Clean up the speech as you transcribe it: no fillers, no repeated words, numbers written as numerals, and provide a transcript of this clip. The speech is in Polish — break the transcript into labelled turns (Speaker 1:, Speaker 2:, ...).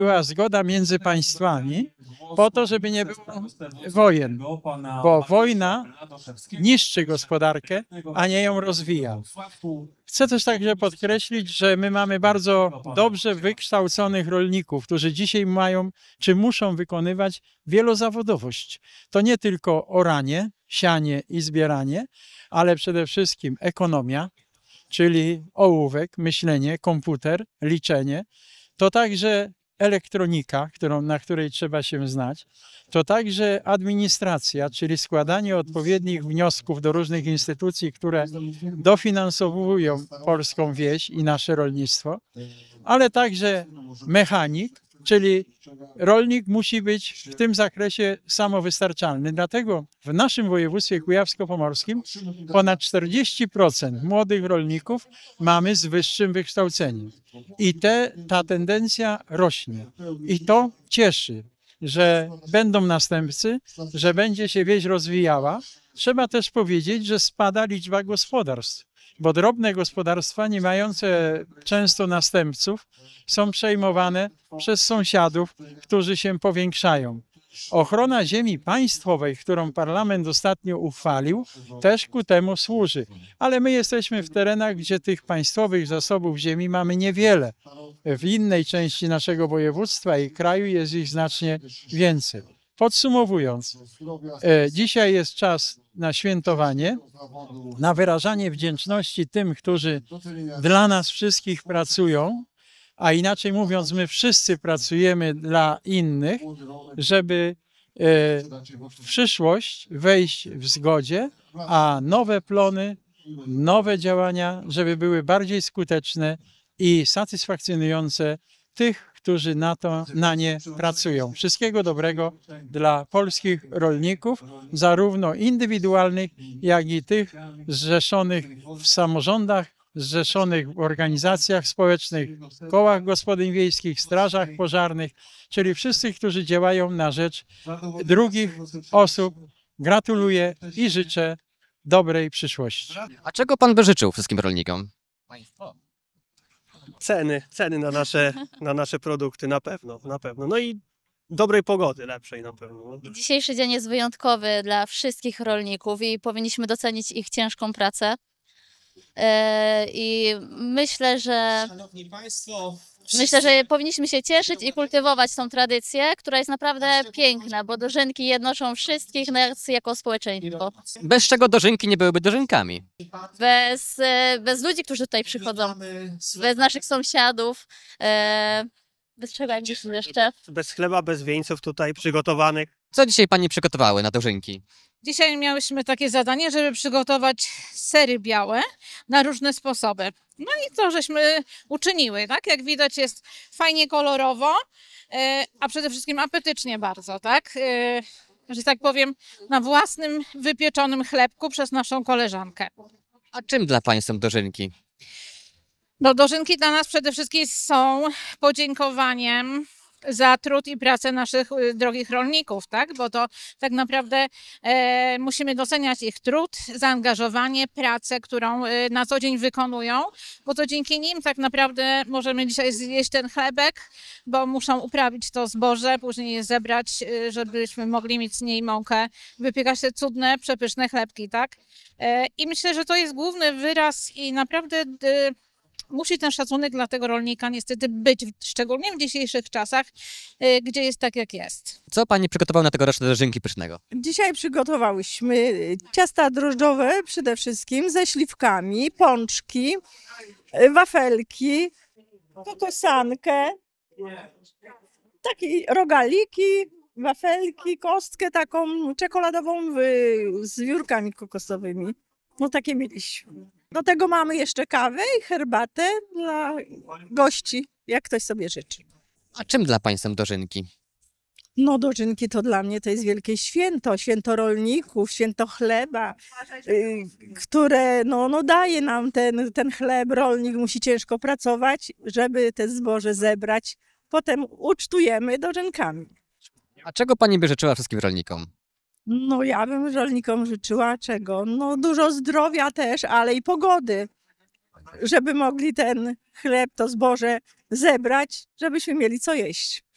Speaker 1: była zgoda między państwami po to, żeby nie było wojen, bo wojna niszczy gospodarkę, a nie ją rozwija. Chcę też także podkreślić, że my mamy bardzo dobrze wykształconych rolników, którzy dzisiaj mają, czy muszą wykonywać wielozawodowość. To nie tylko oranie, sianie i zbieranie, ale przede wszystkim ekonomia, czyli ołówek, myślenie, komputer, liczenie. To także elektronika, na której trzeba się znać. To także administracja, czyli składanie odpowiednich wniosków do różnych instytucji, które dofinansowują polską wieś i nasze rolnictwo, ale także mechanik, czyli rolnik musi być w tym zakresie samowystarczalny. Dlatego w naszym województwie kujawsko-pomorskim ponad 40% młodych rolników mamy z wyższym wykształceniem. I ta tendencja rośnie. I to cieszy, że będą następcy, że będzie się wieś rozwijała. Trzeba też powiedzieć, że spada liczba gospodarstw, bo drobne gospodarstwa, nie mające często następców, są przejmowane przez sąsiadów, którzy się powiększają. Ochrona ziemi państwowej, którą parlament ostatnio uchwalił, też ku temu służy. Ale my jesteśmy w terenach, gdzie tych państwowych zasobów ziemi mamy niewiele. W innej części naszego województwa i kraju jest ich znacznie więcej. Podsumowując, dzisiaj jest czas na świętowanie, na wyrażanie wdzięczności tym, którzy dla nas wszystkich pracują, a inaczej mówiąc, my wszyscy pracujemy dla innych, żeby w przyszłość wejść w zgodzie, a nowe plony, nowe działania, żeby były bardziej skuteczne i satysfakcjonujące tych, którzy na nie pracują. Wszystkiego dobrego dla polskich rolników, zarówno indywidualnych, jak i tych zrzeszonych w samorządach, zrzeszonych w organizacjach społecznych, kołach gospodyń wiejskich, strażach pożarnych, czyli wszyscy, którzy działają na rzecz drugich osób. Gratuluję i życzę dobrej przyszłości.
Speaker 2: A czego pan by życzył wszystkim rolnikom?
Speaker 3: Ceny na nasze produkty, na pewno. No i dobrej pogody, lepszej na pewno.
Speaker 4: Dzisiejszy dzień jest wyjątkowy dla wszystkich rolników i powinniśmy docenić ich ciężką pracę. I
Speaker 5: Szanowni Państwo,
Speaker 4: myślę, że powinniśmy się cieszyć i kultywować tą tradycję, która jest naprawdę piękna, bo dożynki jednoczą wszystkich nas jako społeczeństwo.
Speaker 2: Bez czego dożynki nie byłyby dożynkami.
Speaker 4: Bez ludzi, którzy tutaj przychodzą, bez naszych sąsiadów, bez czego jeszcze?
Speaker 3: Bez chleba, bez wieńców tutaj przygotowanych.
Speaker 2: Co dzisiaj pani przygotowały na dożynki?
Speaker 6: Dzisiaj miałyśmy takie zadanie, żeby przygotować sery białe na różne sposoby. No i to żeśmy uczyniły, tak? Jak widać jest fajnie kolorowo, a przede wszystkim apetycznie bardzo, tak? Że tak powiem, na własnym wypieczonym chlebku przez naszą koleżankę.
Speaker 2: A czym dla pań są dożynki?
Speaker 6: No, dożynki dla nas przede wszystkim są podziękowaniem za trud i pracę naszych drogich rolników, tak? Bo to tak naprawdę musimy doceniać ich trud, zaangażowanie, pracę, którą na co dzień wykonują, bo to dzięki nim tak naprawdę możemy dzisiaj zjeść ten chlebek, bo muszą uprawić to zboże, później je zebrać, żebyśmy mogli mieć z niej mąkę, wypiekać te cudne, przepyszne chlebki, tak? I myślę, że to jest główny wyraz i naprawdę musi ten szacunek dla tego rolnika niestety być, szczególnie w dzisiejszych czasach, gdzie jest tak, jak jest.
Speaker 2: Co pani przygotował na tegoroczne dożynki pysznego?
Speaker 7: Dzisiaj przygotowałyśmy ciasta drożdżowe przede wszystkim ze śliwkami, pączki, wafelki, kokosankę, takie rogaliki, wafelki, kostkę taką czekoladową z wiórkami kokosowymi. No takie mieliśmy. Do tego mamy jeszcze kawę i herbatę dla gości, jak ktoś sobie życzy.
Speaker 2: A czym dla pań są dożynki?
Speaker 7: No dożynki to dla mnie to jest wielkie święto, święto rolników, święto chleba, które no daje nam ten chleb. Rolnik musi ciężko pracować, żeby te zboże zebrać. Potem ucztujemy dożynkami.
Speaker 2: A czego pani by życzyła wszystkim rolnikom?
Speaker 7: No ja bym rolnikom życzyła czego? No dużo zdrowia też, ale i pogody, żeby mogli ten chleb, to zboże zebrać, żebyśmy mieli co jeść.